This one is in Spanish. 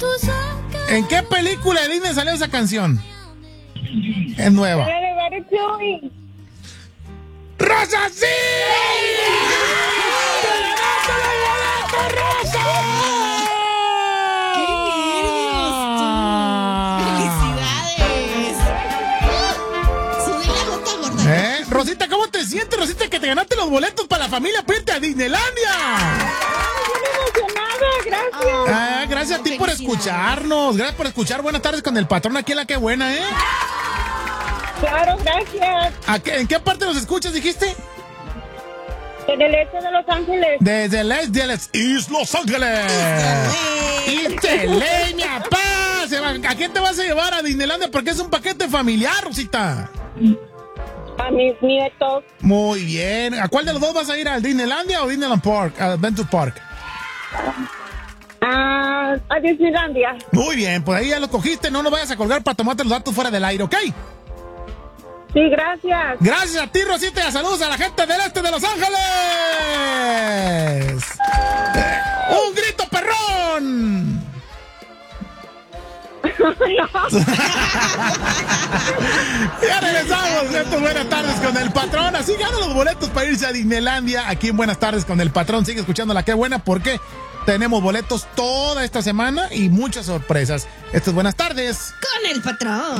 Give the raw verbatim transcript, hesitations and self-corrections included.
¿En qué película de Disney salió esa canción? Es nueva. ¡Rosa, sí! ¡Te ganaste los boletos, Rosa! ¡Qué nervios tú! ¡Felicidades! ¡Subí la gota gorda! ¿Eh? Rosita, ¿cómo te sientes, Rosita, que te ganaste los boletos para la familia para irte a Disneylandia? Gracias. Ah, gracias a ti por escucharnos. Gracias por escuchar. Buenas tardes con el patrón aquí en La Que Buena, ¿eh? Claro, gracias. ¿A qué, ¿En qué parte nos escuchas, dijiste? En el este de Los Ángeles. Desde el este de los East Los Ángeles. East L A, mi papá. Se va- ¿A quién te vas a llevar a Disneylandia? Porque es un paquete familiar, Rosita. A mis nietos. Muy bien. ¿A cuál de los dos vas a ir? ¿Al Disneylandia o Disneyland Park? Adventure Park. Ah, a Disneylandia. Muy bien, pues ahí ya lo cogiste. No nos vayas a colgar para tomarte los datos fuera del aire, ¿ok? Sí, gracias. Gracias a ti, Rosita, y saludos a la gente del este de Los Ángeles. Eh, ¡Un grito, perrón! Ya regresamos. Esto es Buenas Tardes con el Patrón. Así ganan los boletos para irse a Disneylandia. Aquí en Buenas Tardes con el Patrón. Sigue escuchando La Que Buena porque tenemos boletos toda esta semana y muchas sorpresas. Esto es Buenas Tardes Con el patrón.